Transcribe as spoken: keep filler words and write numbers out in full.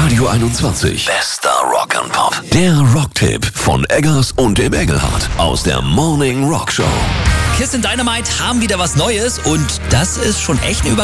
Radio einundzwanzig. Bester Rock and Pop. Der Rocktipp von Eggers und dem Engelhardt aus der Morning Rock Show. Kiss and Dynamite haben wieder was Neues und das ist schon echt eine Überraschung.